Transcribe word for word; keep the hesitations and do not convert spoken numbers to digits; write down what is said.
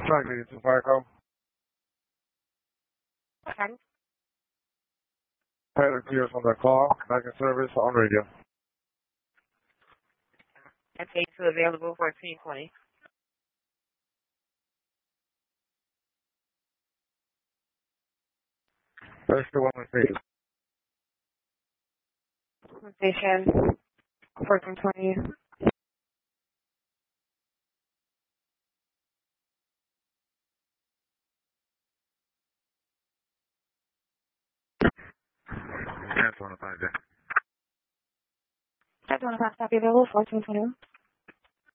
Trying to get to Farco. Okay. Tyler Pierce on the call. Back in service on radio. F A two available fourteen twenty. That's the one with me. Station fourteen twenty. That's one of five. That's one of five copy available fourteen twenty.